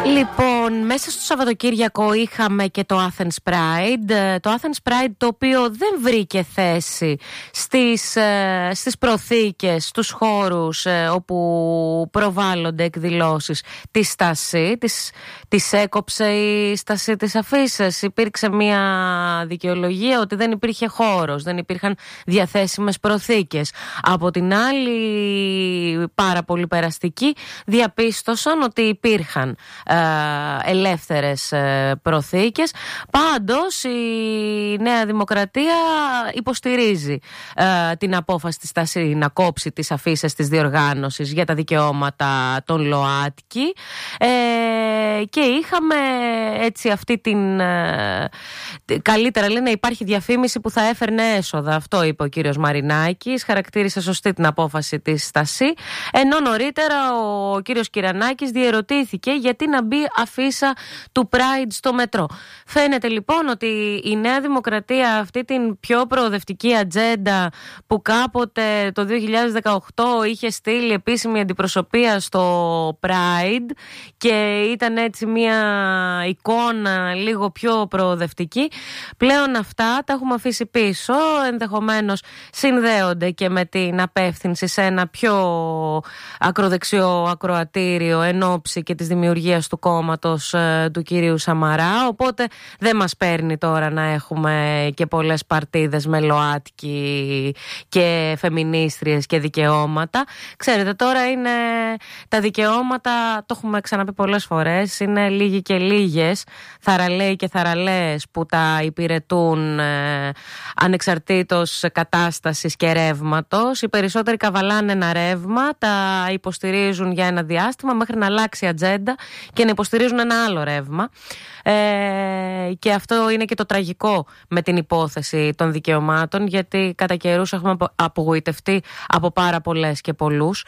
Λοιπόν, μέσα στο Σαββατοκύριακο είχαμε και το Athens Pride. Το Athens Pride, το οποίο δεν βρήκε θέση στις προθήκες, στους χώρους όπου προβάλλονται εκδηλώσεις της Στασί. Τις έκοψε η Στασί τις αφίσες. Υπήρξε μια δικαιολογία ότι δεν υπήρχε χώρος, δεν υπήρχαν διαθέσιμες προθήκες. Από την άλλη, πάρα πολύ περαστικοί διαπίστωσαν ότι υπήρχαν ελεύθερες προθήκες. Πάντως η Νέα Δημοκρατία υποστηρίζει την απόφαση της Στασί να κόψει τις αφίσες της διοργάνωσης για τα δικαιώματα των ΛΟΑΤΚΙ, και είχαμε έτσι αυτή την καλύτερα λένε υπάρχει διαφήμιση που θα έφερνε έσοδα. Αυτό είπε ο κύριος Μαρινάκης, χαρακτήρισε σωστή την απόφαση της Στασί, ενώ νωρίτερα ο κύριος Κυρανάκης διερωτήθηκε γιατί να μπει αφίσα του Pride στο μετρό. Φαίνεται λοιπόν ότι η Νέα Δημοκρατία αυτή την πιο προοδευτική ατζέντα που κάποτε το 2018 είχε στείλει επίσημη αντιπροσωπεία στο Pride και ήταν έτσι μια εικόνα λίγο πιο προοδευτική, πλέον αυτά τα έχουμε αφήσει πίσω. Ενδεχομένως συνδέονται και με την απεύθυνση σε ένα πιο ακροδεξιό ακροατήριο εν ώψη και της δημιουργίας του κόμματος του κυρίου Σαμαρά, οπότε δεν μας παίρνει τώρα να έχουμε και πολλές παρτίδες με ΛΟΑΤΚΙ και φεμινίστριες και δικαιώματα. Ξέρετε, τώρα είναι τα δικαιώματα, το έχουμε ξαναπεί πολλές φορές, είναι λίγοι και λίγες, θαραλέοι και θαραλέες που τα υπηρετούν ανεξαρτήτως κατάστασης και ρεύματος. Οι περισσότεροι καβαλάνε ένα ρεύμα, τα υποστηρίζουν για ένα διάστημα μέχρι να αλλάξει η ατζέντα και να υποστηρίζουν ένα άλλο ρεύμα. Και αυτό είναι και το τραγικό με την υπόθεση των δικαιωμάτων, γιατί κατά καιρούς έχουμε απογοητευτεί από πάρα πολλές και πολλούς.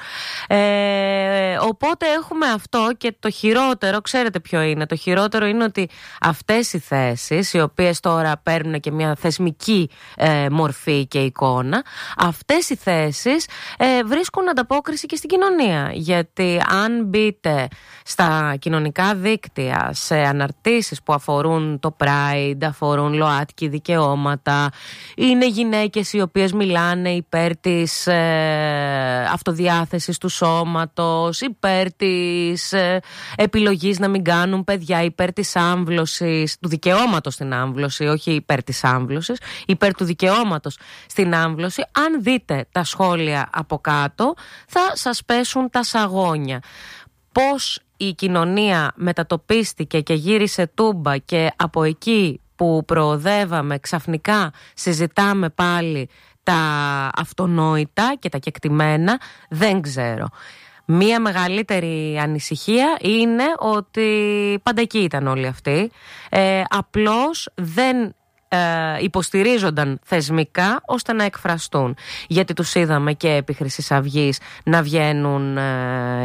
Οπότε έχουμε αυτό, και το χειρότερο, ξέρετε ποιο είναι? Το χειρότερο είναι ότι αυτές οι θέσεις, οι οποίες τώρα παίρνουν και μια θεσμική μορφή και εικόνα, αυτές οι θέσεις βρίσκουν ανταπόκριση και στην κοινωνία. Γιατί αν μπείτε στα κοινωνικά δίκτυα, σε αναρτήσεις που αφορούν το Pride, αφορούν ΛΟΑΤΚΙ δικαιώματα, είναι γυναίκες οι οποίες μιλάνε υπέρ της αυτοδιάθεσης του σώματος, υπέρ της επιλογής να μην κάνουν παιδιά, υπέρ της άμβλωσης, του δικαιώματος στην άμβλωση, όχι υπέρ της άμβλωσης, υπέρ του δικαιώματος στην άμβλωση. Αν δείτε τα σχόλια από κάτω, θα σας πέσουν τα σαγόνια. Πώς η κοινωνία μετατοπίστηκε και γύρισε τούμπα, και από εκεί που προοδεύαμε ξαφνικά συζητάμε πάλι τα αυτονόητα και τα κεκτημένα, δεν ξέρω. Μία μεγαλύτερη ανησυχία είναι ότι πάντα εκεί ήταν όλοι αυτοί, απλώς δεν υποστηρίζονταν θεσμικά ώστε να εκφραστούν, γιατί τους είδαμε και επί Χρυσής Αυγής να βγαίνουν